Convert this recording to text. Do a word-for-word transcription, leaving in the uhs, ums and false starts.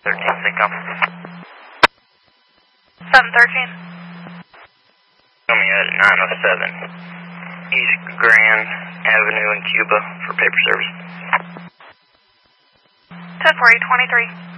thirteen, Cinco. seven thirteen. Coming at nine oh seven East Grand Avenue in Cuba for paper service. ten forty, twenty-three.